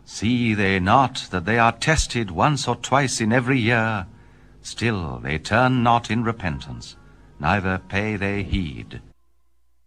See they not that they are tested once or twice in every year? Still they turn not in repentance, neither pay they heed.